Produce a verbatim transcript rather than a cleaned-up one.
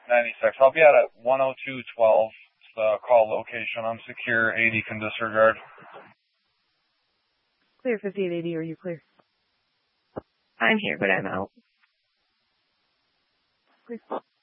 ninety-six. I'll be out at one oh two twelve. It's the call location. I'm secure. eighty can disregard. Clear fifty-eight eighty, are you clear? I'm here, but I'm out. Clear.